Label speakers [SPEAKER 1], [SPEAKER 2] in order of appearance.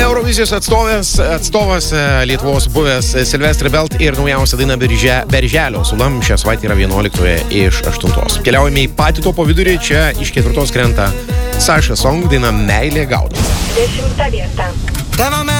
[SPEAKER 1] Eurovizijos atstovas Lietuvos buvęs Silvestri Belt ir naujausia daina Berželio sulam šią savaitę yra 11 iš 8. Keliaujame į patį topo vidurį, čia iš 4 krenta Sasha Song daina Meilė gaudo.
[SPEAKER 2] 10 vieta.